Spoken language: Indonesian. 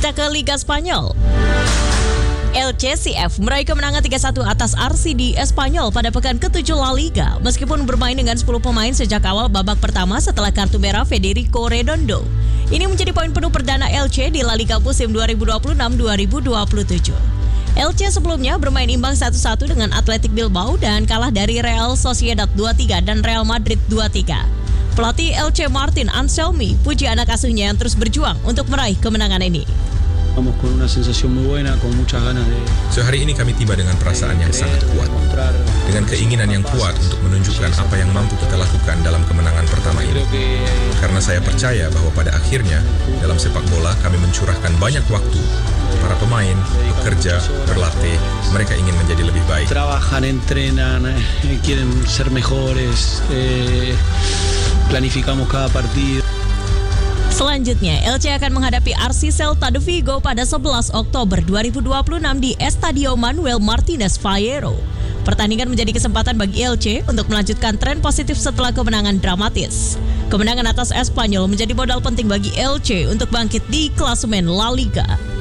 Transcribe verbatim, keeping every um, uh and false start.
Kita ke Liga Spanyol. L C C F meraih kemenangan tiga satu atas R C D Espanyol pada pekan ketujuh La Liga meskipun bermain dengan sepuluh pemain sejak awal babak pertama setelah kartu merah Federico Redondo. Ini menjadi poin penuh perdana L C di La Liga musim dua ribu dua puluh enam dua ribu dua puluh tujuh. L C sebelumnya bermain imbang satu satu dengan Athletic Bilbao dan kalah dari Real Sociedad dua tiga dan Real Madrid dua tiga. Pelatih L C Martin Anselmi puji anak asuhnya yang terus berjuang untuk meraih kemenangan ini. Vamos con una sensación muy buena, con muchas ganas de... So, hari ini kami tiba dengan perasaan yang sangat kuat, dengan keinginan yang kuat untuk menunjukkan apa yang mampu kita lakukan dalam kemenangan pertama ini. Karena saya percaya bahwa pada akhirnya, dalam sepak bola kami mencurahkan banyak waktu. Para pemain, bekerja, berlatih, mereka ingin menjadi lebih baik. Trabajan, entrenan, eh, quieren ser mejores, eh, planificamos cada partido. Selanjutnya, L C akan menghadapi R C Celta de Vigo pada sebelas Oktober dua ribu dua puluh enam di Estadio Manuel Martínez Valero. Pertandingan menjadi kesempatan bagi L C untuk melanjutkan tren positif setelah kemenangan dramatis. Kemenangan atas Espanyol menjadi modal penting bagi L C untuk bangkit di klasemen La Liga.